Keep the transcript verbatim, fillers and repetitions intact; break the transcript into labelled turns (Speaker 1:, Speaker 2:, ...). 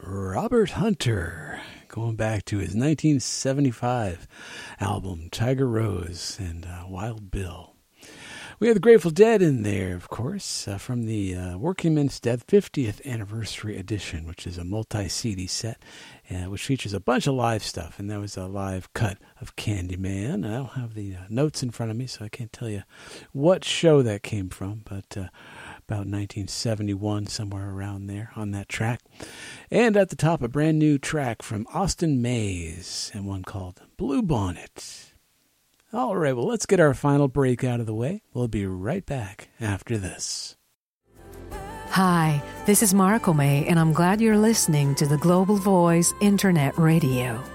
Speaker 1: Robert Hunter, going back to his nineteen seventy-five album, Tiger Rose and uh, Wild Bill. We have the Grateful Dead in there, of course, uh, from the uh, Working Men's Dead fiftieth Anniversary Edition, which is a multi-C D set, uh, which features a bunch of live stuff. And that was a live cut of Candyman. I don't have the uh, notes in front of me, so I can't tell you what show that came from, but uh, about nineteen seventy-one, somewhere around there on that track. And at the top, a brand new track from Austin Mays, and one called Blue Bonnet. All right, well, let's get our final break out of the way. We'll be right back after this.
Speaker 2: Hi, this is Marco May, and I'm glad you're listening to the Global Voice Internet Radio.